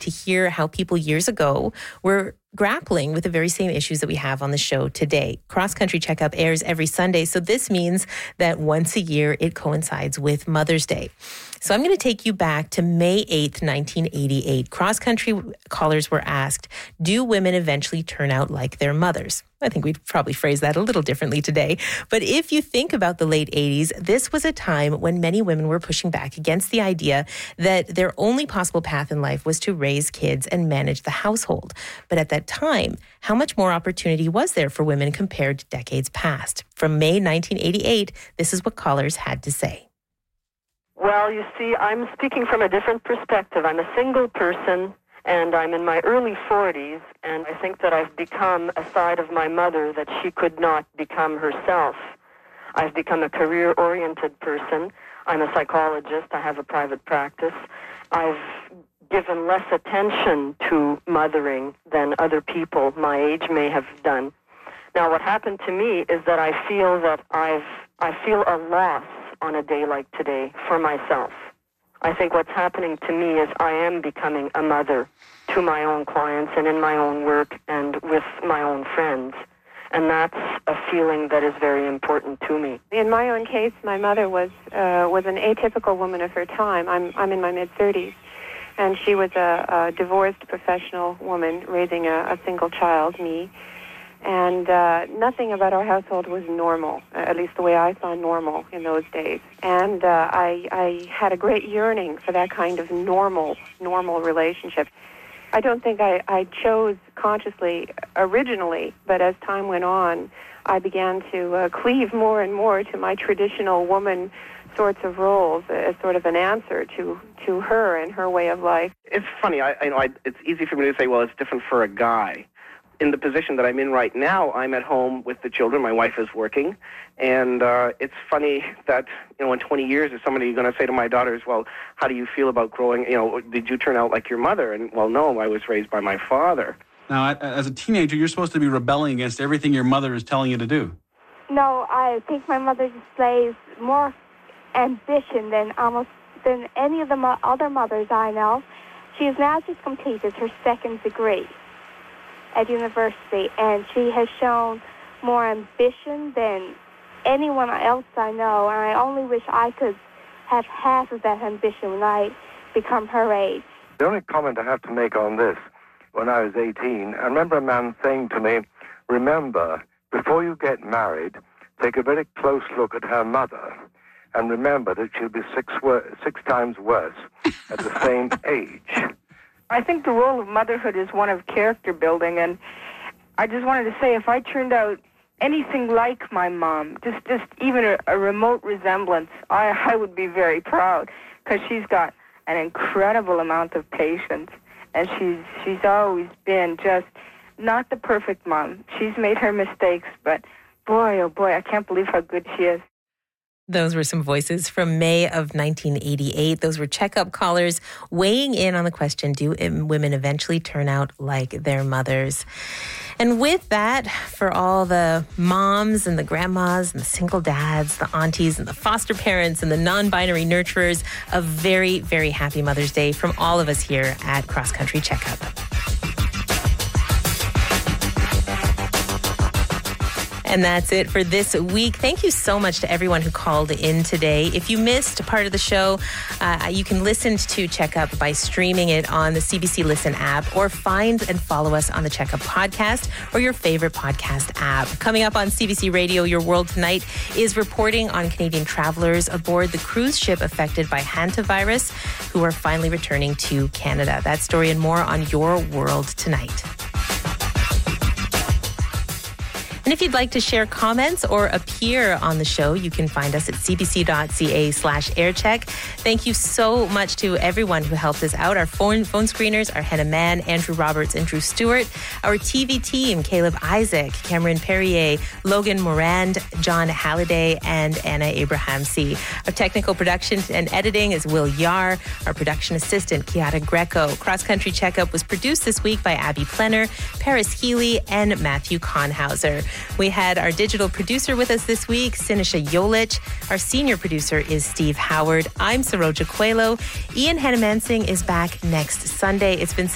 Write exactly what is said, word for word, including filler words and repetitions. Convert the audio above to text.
to hear how people years ago were grappling with the very same issues that we have on the show today. Cross Country Checkup airs every Sunday, so this means that once a year it coincides with Mother's Day. So I'm going to take you back to May eighth, nineteen eighty-eight. Cross Country callers were asked, do women eventually turn out like their mothers? I think we'd probably phrase that a little differently today. But if you think about the late eighties, this was a time when many women were pushing back against the idea that their only possible path in life was to raise kids and manage the household. But at that time, how much more opportunity was there for women compared to decades past? From May nineteen eighty-eight, this is what callers had to say. Well, you see, I'm speaking from a different perspective. I'm a single person, and I'm in my early forties, and I think that I've become a side of my mother that she could not become herself. I've become a career-oriented person. I'm a psychologist. I have a private practice. I've given less attention to mothering than other people my age may have done. Now, what happened to me is that I feel that I've I feel a loss on a day like today for myself. I think what's happening to me is I am becoming a mother to my own clients and in my own work and with my own friends. And that's a feeling that is very important to me. In my own case, my mother was uh, was an atypical woman of her time. I'm I'm in my mid-thirties, and she was a, a divorced professional woman raising a, a single child, me. And uh, nothing about our household was normal, at least the way I saw normal in those days. And uh, I, I had a great yearning for that kind of normal, normal relationship. I don't think I, I chose consciously originally, but as time went on, I began to uh, cleave more and more to my traditional woman sorts of roles as sort of an answer to, to her and her way of life. It's funny. I, I know I, it's easy for me to say, well, it's different for a guy. In the position that I'm in right now, I'm at home with the children. My wife is working. And uh, it's funny that, you know, in twenty years, is somebody going to say to my daughters, well, how do you feel about growing, you know, did you turn out like your mother? And, well, no, I was raised by my father. Now, as a teenager, you're supposed to be rebelling against everything your mother is telling you to do. No, I think my mother displays more ambition than almost than any of the mo- other mothers I know. She has now just completed her second degree at university, and she has shown more ambition than anyone else I know, and I only wish I could have half of that ambition when I become her age. The only comment I have to make on this, when I was eighteen, I remember a man saying to me, remember, before you get married, take a very close look at her mother, and remember that she'll be six, wor- six times worse at the same age. I think the role of motherhood is one of character building, and I just wanted to say if I turned out anything like my mom, just just even a, a remote resemblance, I, I would be very proud, because she's got an incredible amount of patience, and she's she's always been just not the perfect mom. She's made her mistakes, but boy, oh boy, I can't believe how good she is. Those were some voices from May of nineteen eighty-eight. Those were checkup callers weighing in on the question, do women eventually turn out like their mothers? And with that, for all the moms and the grandmas and the single dads, the aunties and the foster parents and the non-binary nurturers, a very, very happy Mother's Day from all of us here at Cross Country Checkup. And that's it for this week. Thank you so much to everyone who called in today. If you missed a part of the show, uh, you can listen to Checkup by streaming it on the C B C Listen app, or find and follow us on the Checkup podcast or your favorite podcast app. Coming up on C B C Radio, Your World Tonight is reporting on Canadian travelers aboard the cruise ship affected by hantavirus who are finally returning to Canada. That story and more on Your World Tonight. And if you'd like to share comments or appear on the show, you can find us at cbc.ca slash aircheck. Thank you so much to everyone who helped us out. Our phone phone screeners are Hannah Mann, Andrew Roberts, and Drew Stewart. Our T V team, Caleb Isaac, Cameron Perrier, Logan Morand, John Halliday, and Anna Abrahamsey. Our technical production and editing is Will Yar. Our production assistant, Kiara Greco. Cross Country Checkup was produced this week by Abby Plenner, Paris Healy, and Matthew Konhauser. We had our digital producer with us this week, Sinisha Yolich. Our senior producer is Steve Howard. I'm Saroja Coelho. Ian Hannamansing is back next Sunday. It's been such